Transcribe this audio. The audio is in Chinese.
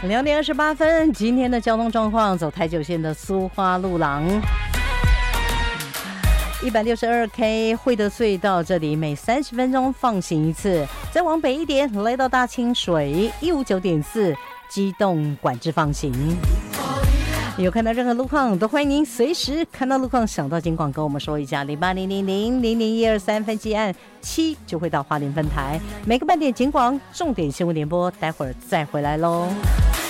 2:28，今天的交通状况，走台九线的苏花路廊162K 惠德隧道这里每30分钟放行一次，再往北一点来到大清水159.4机动管制放行。有看到任何路况都欢迎您随时看到路况想到警广跟我们说一下0800000123分机按7就会到花莲分台，每个半点警广重点新闻联播，待会儿再回来咯。